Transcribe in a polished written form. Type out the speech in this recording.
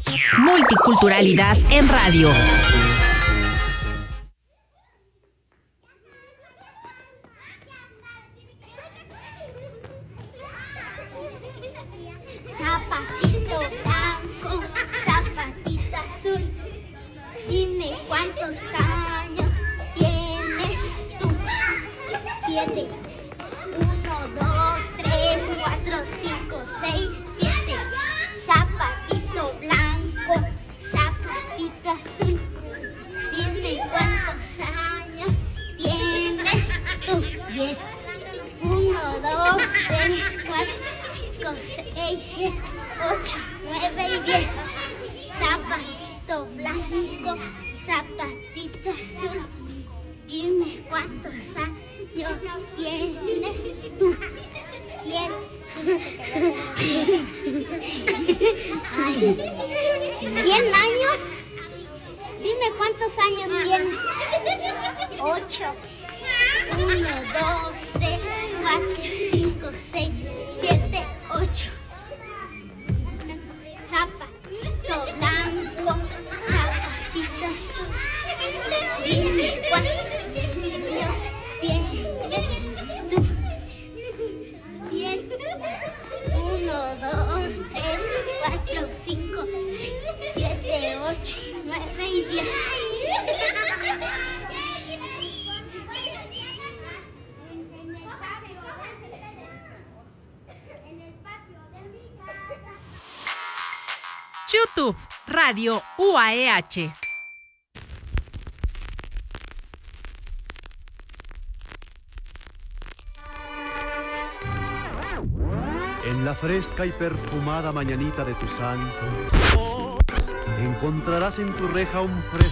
Multiculturalidad en radio. Zapatito blanco, zapatito azul, dime cuántos años tienes tú. 7. 1, 2, 3, 4, 5, 6, 7. Zapatito blanco, zapatito azul, dime cuántos años tienes tú. 10. 1, 2, 3, 4, 5, 6, 7, 8, 9 y 10. Zapatito blanco, zapatito azul, dime cuántos años tienes tú. 100. 100 años. Dime cuántos años tienes. 8. 1, 2, 3, 4, 5, 6, 7, 8. Zapatito blanco, zapatito azul, dime cuántos años tienes tú. 10. 1, 2, 3, 4, 5, 6, 7, 8, 9 y 10. YouTube, Radio UAEH. En la fresca y perfumada mañanita de tu santo, encontrarás en tu reja un fresco